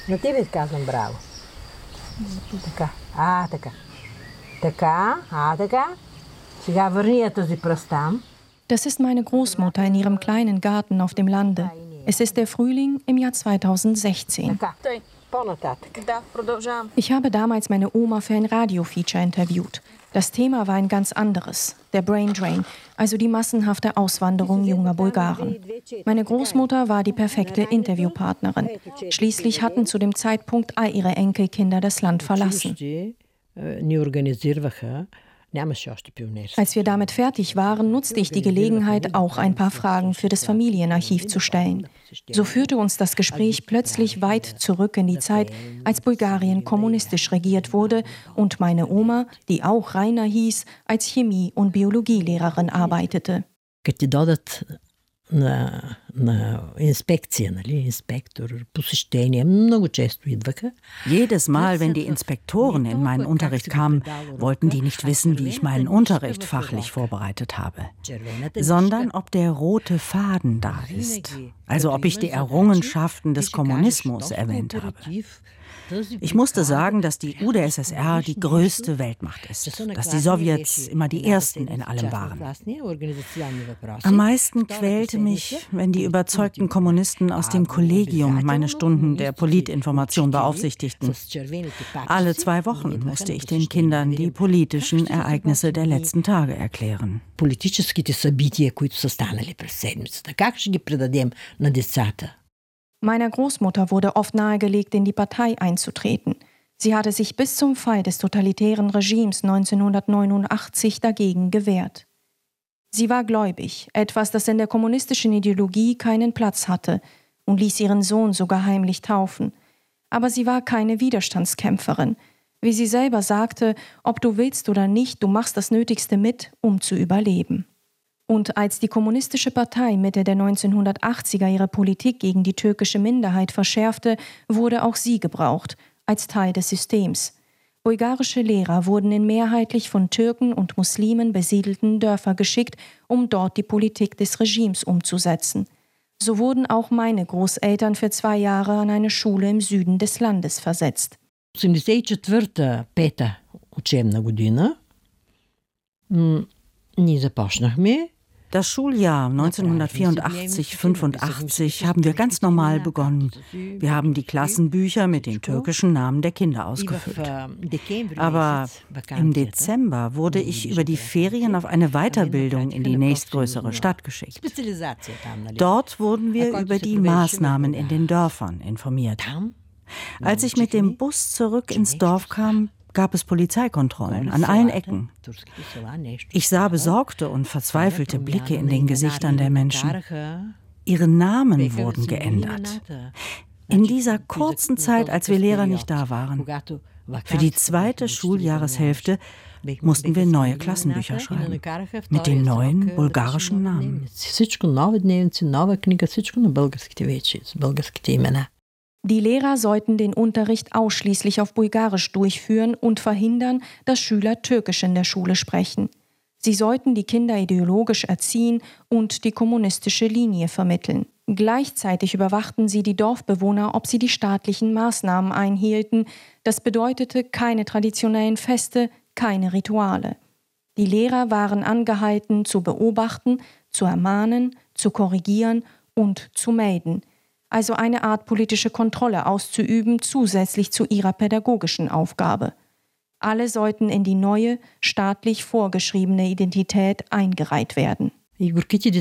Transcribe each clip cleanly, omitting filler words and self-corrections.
Но ти ви казвам браво. Така. Така. Така. Сега върни я този пръст там. Das ist meine Großmutter in ihrem kleinen Garten auf dem Lande. Es ist der Frühling im Jahr 2016. Ich habe damals meine Oma für ein Radiofeature interviewt. Das Thema war ein ganz anderes, der Brain Drain, also die massenhafte Auswanderung junger Bulgaren. Meine Großmutter war die perfekte Interviewpartnerin. Schließlich hatten zu dem Zeitpunkt all ihre Enkelkinder das Land verlassen. Als wir damit fertig waren, nutzte ich die Gelegenheit, auch ein paar Fragen für das Familienarchiv zu stellen. So führte uns das Gespräch plötzlich weit zurück in die Zeit, als Bulgarien kommunistisch regiert wurde und meine Oma, die auch Raina hieß, als Chemie- und Biologielehrerin arbeitete. на инспекция, инспектор, посещения, много често идваха. Jedes Mal, wenn die Inspektoren in meinen Unterricht kamen, wollten die nicht wissen, wie ich meinen Unterricht fachlich vorbereitet habe, sondern ob der rote Faden da ist, also ob ich die Errungenschaften des Kommunismus erwähnt habe. Ich musste sagen, dass die UdSSR die größte Weltmacht ist, dass die Sowjets immer die Ersten in allem waren. Am meisten quälte mich, wenn die überzeugten Kommunisten aus dem Kollegium meine Stunden der Politinformation beaufsichtigten. Alle 2 Wochen musste ich den Kindern die politischen Ereignisse der letzten Tage erklären. Политическите събития, които са станали през седмицата, как ще ги предадем на децата? Meiner Großmutter wurde oft nahegelegt, in die Partei einzutreten. Sie hatte sich bis zum Fall des totalitären Regimes 1989 dagegen gewehrt. Sie war gläubig, etwas, das in der kommunistischen Ideologie keinen Platz hatte, und ließ ihren Sohn sogar heimlich taufen. Aber sie war keine Widerstandskämpferin. Wie sie selber sagte, ob du willst oder nicht, du machst das Nötigste mit, um zu überleben. Und als die Kommunistische Partei Mitte der 1980er ihre Politik gegen die türkische Minderheit verschärfte, wurde auch sie gebraucht, als Teil des Systems. Bulgarische Lehrer wurden in mehrheitlich von Türken und Muslimen besiedelten Dörfer geschickt, um dort die Politik des Regimes umzusetzen. So wurden auch meine Großeltern für 2 Jahre an eine Schule im Süden des Landes versetzt. 84-та учебна година ние започнахме. Das Schuljahr 1984-85 haben wir ganz normal begonnen. Wir haben die Klassenbücher mit den türkischen Namen der Kinder ausgefüllt. Aber im Dezember wurde ich über die Ferien auf eine Weiterbildung in die nächstgrößere Stadt geschickt. Dort wurden wir über die Maßnahmen in den Dörfern informiert. Als ich mit dem Bus zurück ins Dorf kam, gab es Polizeikontrollen an allen Ecken. Ich sah besorgte und verzweifelte Blicke in den Gesichtern der Menschen. Ihre Namen wurden geändert. In dieser kurzen Zeit, als wir Lehrer nicht da waren. Für die 2. Schuljahreshälfte mussten wir neue Klassenbücher schreiben. Mit den neuen bulgarischen Namen. Die Lehrer sollten den Unterricht ausschließlich auf Bulgarisch durchführen und verhindern, dass Schüler Türkisch in der Schule sprechen. Sie sollten die Kinder ideologisch erziehen und die kommunistische Linie vermitteln. Gleichzeitig überwachten sie die Dorfbewohner, ob sie die staatlichen Maßnahmen einhielten. Das bedeutete keine traditionellen Feste, keine Rituale. Die Lehrer waren angehalten, zu beobachten, zu ermahnen, zu korrigieren und zu melden. Also eine Art politische Kontrolle auszuüben, zusätzlich zu ihrer pädagogischen Aufgabe. Alle sollten in die neue, staatlich vorgeschriebene Identität eingereiht werden. Die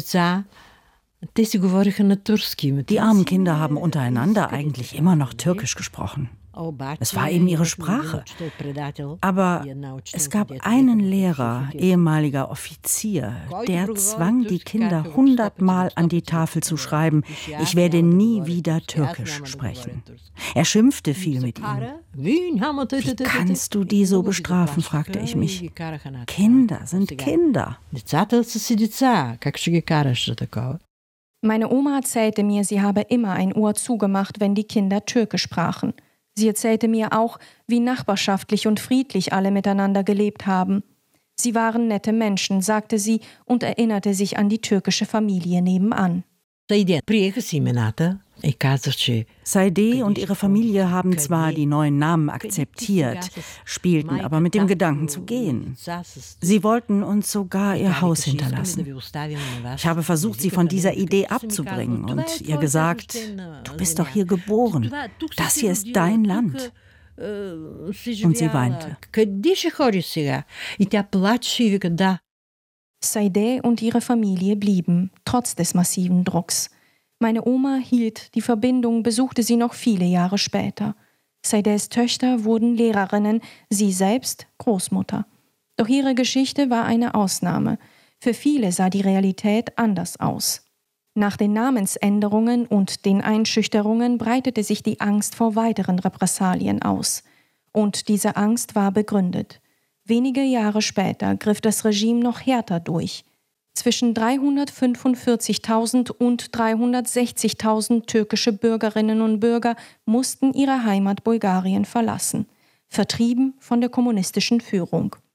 armen Kinder haben untereinander eigentlich immer noch Türkisch gesprochen. Es war eben ihre Sprache. Aber es gab einen Lehrer, ehemaliger Offizier, der zwang die Kinder 100-mal an die Tafel zu schreiben, ich werde nie wieder Türkisch sprechen. Er schimpfte viel mit ihnen. Wie kannst du die so bestrafen, fragte ich mich. Kinder sind Kinder. Meine Oma erzählte mir, sie habe immer ein Ohr zugemacht, wenn die Kinder Türkisch sprachen. Sie erzählte mir auch, wie nachbarschaftlich und friedlich alle miteinander gelebt haben. Sie waren nette Menschen, sagte sie und erinnerte sich an die türkische Familie nebenan. Saideh und ihre Familie haben zwar die neuen Namen akzeptiert, spielten aber mit dem Gedanken zu gehen. Sie wollten uns sogar ihr Haus hinterlassen. Ich habe versucht, sie von dieser Idee abzubringen und ihr gesagt, du bist doch hier geboren, das hier ist dein Land. Und sie weinte. Saideh und ihre Familie blieben, trotz des massiven Drucks. Meine Oma hielt die Verbindung, besuchte sie noch viele Jahre später. Saidehs Töchter wurden Lehrerinnen, sie selbst Großmutter. Doch ihre Geschichte war eine Ausnahme. Für viele sah die Realität anders aus. Nach den Namensänderungen und den Einschüchterungen breitete sich die Angst vor weiteren Repressalien aus. Und diese Angst war begründet. Wenige Jahre später griff das Regime noch härter durch. Zwischen 345.000 und 360.000 türkische Bürgerinnen und Bürger mussten ihre Heimat Bulgarien verlassen, vertrieben von der kommunistischen Führung.